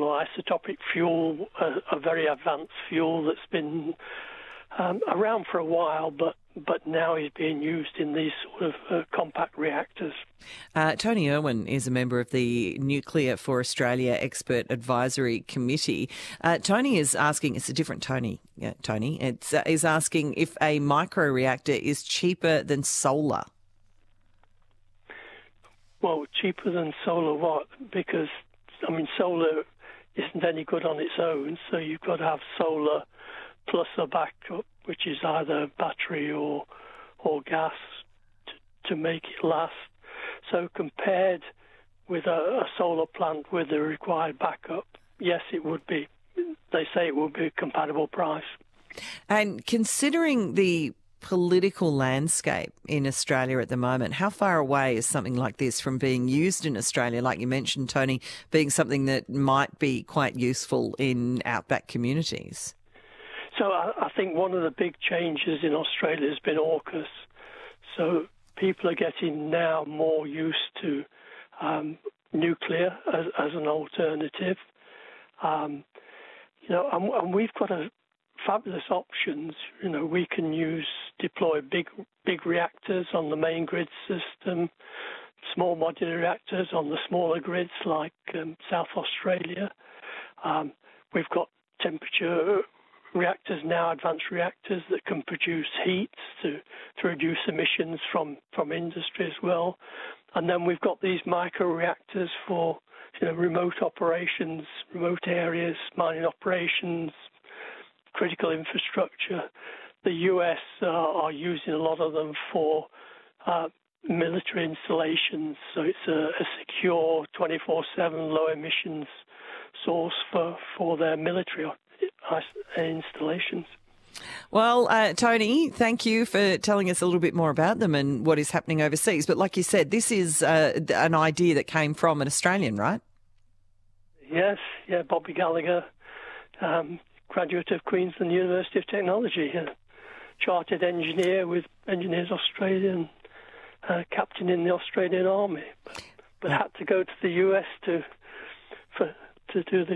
or isotopic fuel, a very advanced fuel that's been around for a while, but now is being used in these sort of compact reactors. Tony Irwin is a member of the Nuclear for Australia Expert Advisory Committee. Tony is asking, it's a different Tony, Tony, is asking if a microreactor is cheaper than solar. Well, cheaper than solar what? Because, solar isn't any good on its own, so you've got to have solar plus a backup, which is either battery or gas to make it last. So compared with a solar plant with the required backup, yes, it would be. They say it would be a compatible price. And considering the political landscape in Australia at the moment, how far away is something like this from being used in Australia, like you mentioned, Tony, being something that might be quite useful in outback communities? So I think one of the big changes in Australia has been AUKUS. So people are getting now more used to nuclear as an alternative. And we've got fabulous options. We can deploy big reactors on the main grid system, small modular reactors on the smaller grids like South Australia. We've got temperature reactors now, advanced reactors that can produce heat to reduce emissions from industry as well. And then we've got these micro reactors for remote operations, remote areas, mining operations, critical infrastructure. The US are using a lot of them for military installations, so it's a secure 24/7 low emissions source for their military installations. Well, Tony, thank you for telling us a little bit more about them and what is happening overseas. But like you said, this is an idea that came from an Australian, right? Yes, Bobby Gallagher, graduate of Queensland University of Technology, chartered engineer with Engineers Australia, and captain in the Australian Army, but had to go to the US to do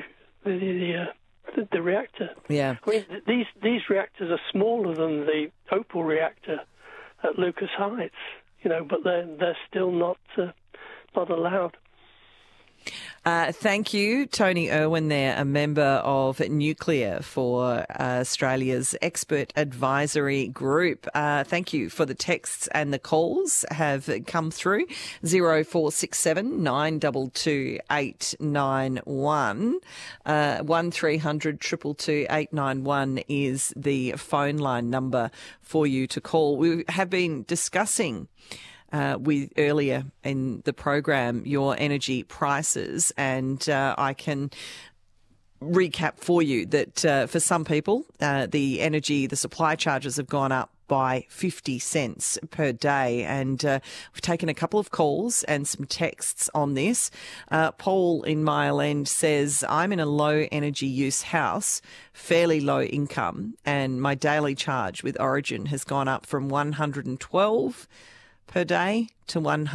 the reactor. Yeah. These reactors are smaller than the Opal reactor at Lucas Heights, but they're still not allowed. Thank you, Tony Irwin there, a member of Nuclear for Australia's Expert Advisory Group. Thank you for the texts and the calls have come through. 0467 922 891. 1300 222 891 is the phone line number for you to call. We have been discussing with earlier in the program your energy prices, and I can recap for you that for some people the supply charges have gone up by 50 cents per day, and we've taken a couple of calls and some texts on this. Paul in Mile End says, I'm in a low energy use house, fairly low income, and my daily charge with Origin has gone up from 112 per day to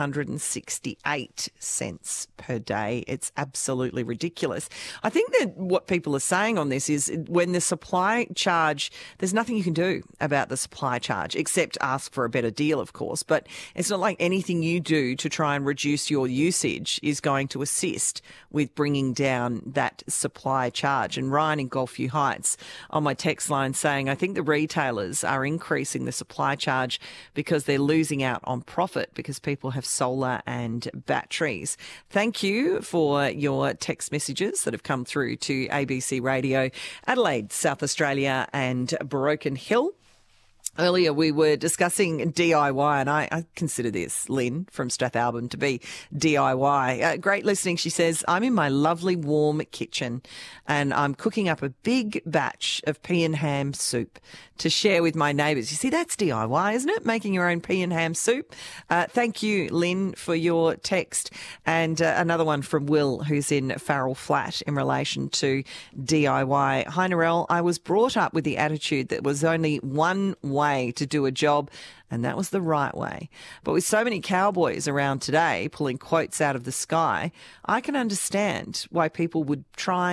168 cents per day. It's absolutely ridiculous. I think that what people are saying on this is when the supply charge, there's nothing you can do about the supply charge except ask for a better deal, of course. But it's not like anything you do to try and reduce your usage is going to assist with bringing down that supply charge. And Ryan in Gulfview Heights on my text line saying, I think the retailers are increasing the supply charge because they're losing out on profit because people have solar and batteries. Thank you for your text messages that have come through to ABC Radio, Adelaide, South Australia and Broken Hill. Earlier we were discussing DIY, and I consider this, Lynn from Strathalbyn, to be DIY. Great listening, she says. I'm in my lovely warm kitchen and I'm cooking up a big batch of pea and ham soup to share with my neighbours. You see, that's DIY, isn't it? Making your own pea and ham soup. Thank you, Lynn, for your text. And another one from Will, who's in Farrell Flat in relation to DIY. Hi, Narelle. I was brought up with the attitude that was only one way to do a job, and that was the right way. But with so many cowboys around today pulling quotes out of the sky, I can understand why people would try